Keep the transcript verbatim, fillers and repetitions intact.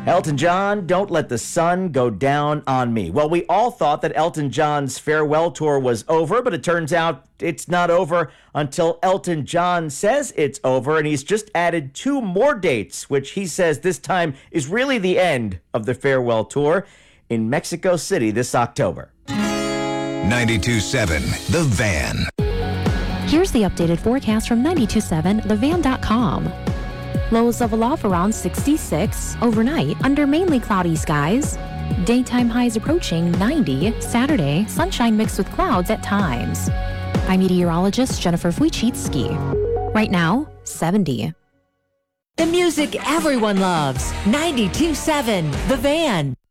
Elton John, Don't Let the Sun Go Down on Me. Well, we all thought that Elton John's farewell tour was over, but it turns out it's not over until Elton John says it's over, and he's just added two more dates, which he says this time is really the end of the farewell tour in Mexico City this October. ninety-two point seven The Van. Here's the updated forecast from ninety-two point seven the van dot com. Lows level off around sixty-six overnight under mainly cloudy skies. Daytime highs approaching ninety. Saturday, sunshine mixed with clouds at times. I'm meteorologist Jennifer Wojcicki. Right now, seventy. The music everyone loves. ninety-two point seven The Van.